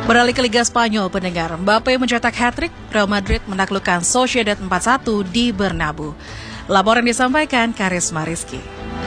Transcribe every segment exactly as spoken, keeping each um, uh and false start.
Beralih ke Liga Spanyol, pendengar, Mbappe mencetak hat-trick, Real Madrid menaklukkan Sociedad empat satu di Bernabeu. Laporan disampaikan Karisma Rizky.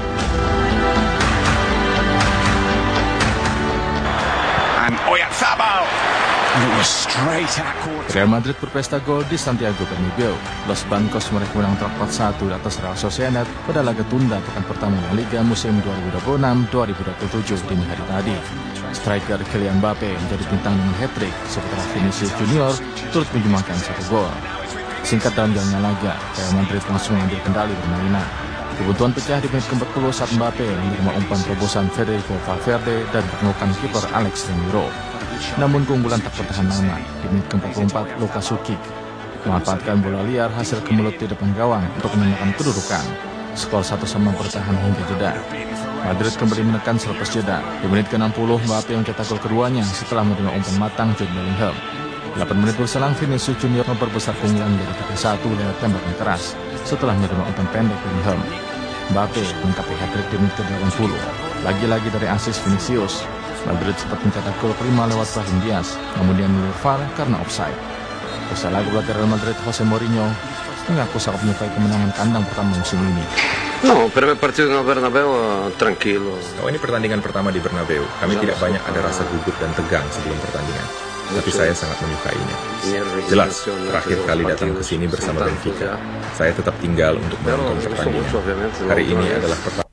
Real Madrid berpesta gol di Santiago Bernabeu. Los Blancos meraih kemenangan empat satu atas Real Sociedad pada laga tunda pekan pertama La Liga musim dua ribu dua puluh enam dua ribu dua puluh tujuh dini hari tadi. Striker Kylian Mbappe menjadi bintang dengan hat-trick sementara Vinicius Junior turut menyumbangkan satu gol. Singkat dalam jalannya laga, Real Madrid langsung mengambil kendali permainan. Kebuntuan pecah di menit ke empat puluh saat Mbappe menerima umpan terobosan Federico Valverde dan menemukan kiper Alex Remiro. Namun keunggulan tak bertahan lama. Di menit ke empat puluh empat, Lukas Sukic memanfaatkan bola liar hasil ke mulut di depan gawang untuk menyamakan kedudukan. Skor satu sama bertahan hingga jeda. Madrid kembali menekan selepas jeda. Di menit ke enam puluh, Mbappe mencetak gol keduanya setelah menerima umpan matang Jude Bellingham. delapan menit berselang, Vinicius Junior memperbesar keunggulan menjadi tiga satu lewat tembakan keras setelah menerima umpan pendek Bellingham. Mbappe melengkapi hat-trick di menit ke delapan puluh. Lagi-lagi dari asis Vinicius. Madrid sempat mencetak gol kelima lewat Brahim Diaz, namun dia menolak V A R karena offside. Usai laga pelatih Real Madrid Jose Mourinho mengaku sangat menyukai kemenangan kandang pertama musim ini. No, per me partido di Bernabeu tranquilo. Oh, ini pertandingan pertama di Bernabeu. Kami tidak banyak ada rasa gugup dan tegang sebelum pertandingan. Tapi saya sangat menyukainya. Jelas, terakhir kali datang ke sini bersama Benfica, saya tetap tinggal untuk menonton pertandingan. Hari ini adalah pertama.